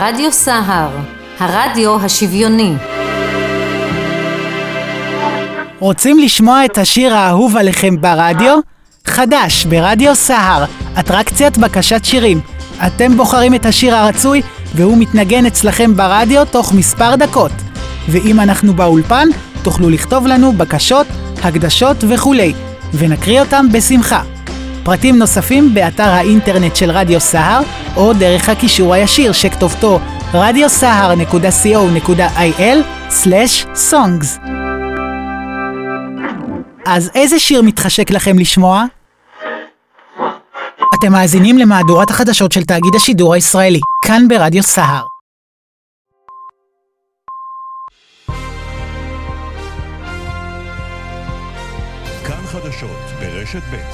רדיו סהר, הרדיו השוויוני. רוצים לשמוע את השיר האהוב עליכם ברדיו? חדש ברדיו סהר, אטרקציית בקשת שירים. אתם בוחרים את השיר הרצוי והוא מתנגן אצלכם ברדיו תוך מספר דקות. ואם אנחנו באולפן, תוכלו לכתוב לנו בקשות, הקדשות וכולי, ונקריא אותם בשמחה. פרטים נוספים באתר האינטרנט של רדיו סהר, או דרך הקישור הישיר שכתובתו radiosahar.co.il/songs. אז איזה שיר מתחשק לכם לשמוע? אתם מאזינים למהדורת החדשות של תאגיד השידור הישראלי, כאן ברדיו סהר. כאן חדשות ברשת ב'.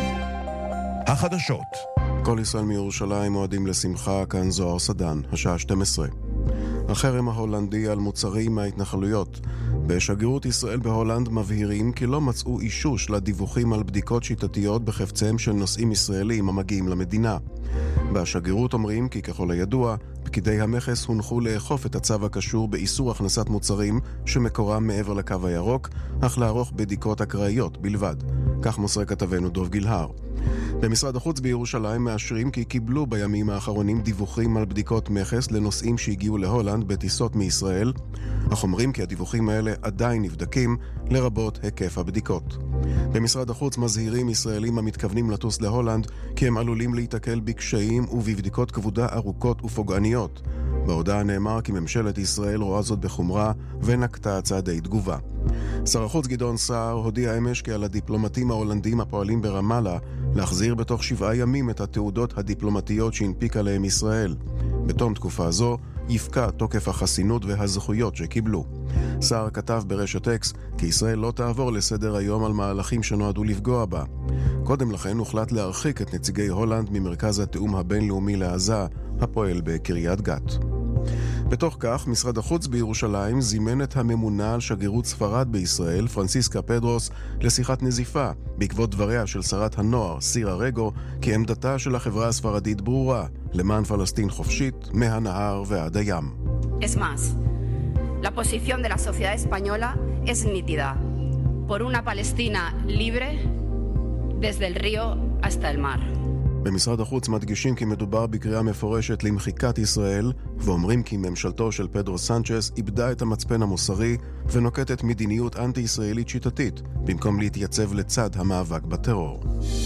החדשות. כל ישראל מירושלים מועדים לשמחה, כאן זוהר סדן, השעה 12. החרם ההולנדי על מוצרים מההתנחלויות. בשגרירות ישראל בהולנד מבהירים כי לא מצאו אישוש לדיווחים על בדיקות שיטתיות בחפציהם של נוסעים ישראלים המגיעים למדינה. בשגרירות אומרים כי ככל הידוע, פקידי המכס הונחו לאכוף את הצו הקשור באיסור הכנסת מוצרים שמקורם מעבר לקו הירוק, אך לערוך בדיקות אקראיות בלבד. כך מוסר כתבנו דוב גילהר. במשרד החוץ בירושלים מאשרים כי קיבלו בימים האחרונים דיווחים על בדיקות מכס לנוסעים שהגיעו להולנד בטיסות מישראל, אך אומרים כי הדיווחים האלה עדיין נבדקים, לרבות היקף הבדיקות. במשרד החוץ מזהירים ישראלים המתכוונים לטוס להולנד כי הם עלולים להתקל בקשיים ובבדיקות כבודה ארוכות ופוגעניות. בהודעה נאמר כי ממשלת ישראל רואה זאת בחומרה ונקטה צעדי תגובה. שר החוץ גדעון סער הודיע אמש כי על הדיפלומטים ההולנדים הפועלים ברמאללה להחזיר בתוך 7 ימים את התעודות הדיפלומטיות שהנפיקה להם ישראל. בתום תקופה זו יפקע תוקף החסינות והזכויות שקיבלו. סער כתב ברשת אקס כי ישראל לא תעבור לסדר היום על מהלכים שנועדו לפגוע בה. קודם לכן הוחלט להרחיק את נציגי הולנד ממרכז התאום הבינלאומי לעזה הפועל בקריית גת. בתוך כך, משרד החוץ בירושלים זימן את הממונה על שגרירות ספרד בישראל, פרנסיסקה פדרוס, לשיחת נזיפה, בעקבות דבריה של שרת הנוער, סירה רגו, כי עמדתה של החברה הספרדית ברורה, למען פלסטין חופשית, מהנהר ועד הים. Es más, la posición de la sociedad española es nítida, por una Palestina libre desde el río hasta el mar. במשרד החוץ מדגישים כי מדובר בקריאה מפורשת למחיקת ישראל, ואומרים כי ממשלתו של פדרו סנצ'ס איבדה את המצפן המוסרי ונוקטת מדיניות אנטי-ישראלית שיטתית, במקום להתייצב לצד המאבק בטרור.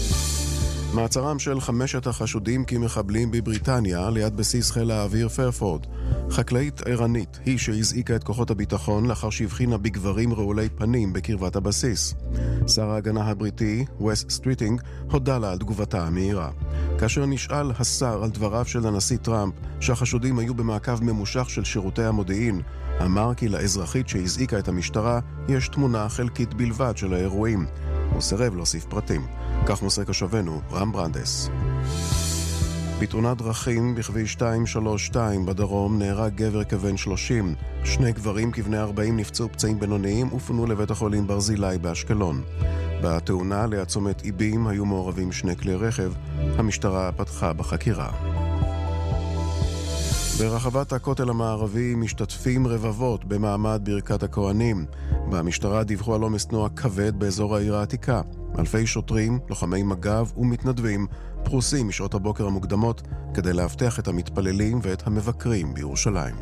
מעצרם של 5 החשודים כמחבלים בבריטניה ליד בסיס חיל האוויר פרפורד. חקלאית ערנית היא שהזעיקה את כוחות הביטחון לאחר שהבחינה בגברים רעולי פנים בקרבת הבסיס. שר ההגנה הבריטי, ווס סטריטינג, הודה לה על תגובתה המהירה. כאשר נשאל השר על דבריו של הנשיא טראמפ שהחשודים היו במעקב ממושך של שירותי המודיעין, אמר כי לאזרחית שהזעיקה את המשטרה יש תמונה חלקית בלבד של האירועים. הוא סירב להוסיף פרטים. כך מוסר כתבנו רם ברנדס. בתאונת דרכים בכביש 232 בדרום נהרג גבר כבן 30. 2 גברים כבני 40 נפצעו פצעים בינוניים ופונו לבית החולים ברזילי באשקלון. בתאונה ליד צומת איבים היו מעורבים 2 כלי רכב. המשטרה פתחה בחקירה. ברחבת הכותל המערבי משתתפים רבבות במעמד ברכת הכהנים. במשטרה דיווחו על עומס תנועה כבד באזור העיר העתיקה. אלפי שוטרים, לוחמי מג"ב ומתנדבים פרוסים משעות הבוקר המוקדמות כדי להבטיח את המתפללים ואת המבקרים בירושלים.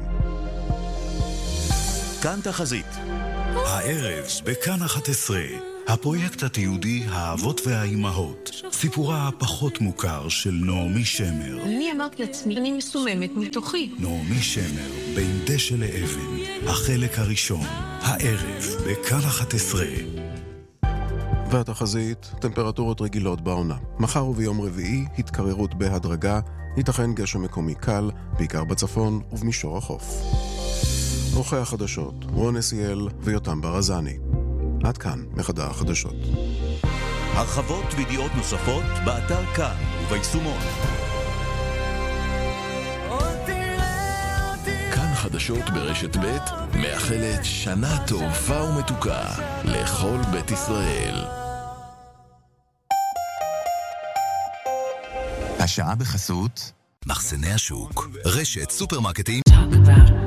כאן תחזית. הערב בכאן 11. הפרויקט התיעודי האבות והאימהות. סיפורה הפחות מוכר של נעמי שמר. אני אמרתי לעצמי, אני מסוממת מתוכי. נעמי שמר, בין דשא לאבן. החלק הראשון. הערב בכאן 11. והתחזית, טמפרטורות רגילות בעונה. מחר וביום רביעי, התקררות בהדרגה, ייתכן גשם מקומי קל, בעיקר בצפון ובמישור החוף. עורכי החדשות, רון אסיאל ויותם ברזני. עד כאן מחדר החדשות. הרחבות וידיעות נוספות באתר כאן וביישומון. כאן חדשות ברשת ב' מאחלת שנה טובה ומתוקה לכל בית ישראל. השעה בחסות מחסני השוק, רשת סופרמרקטים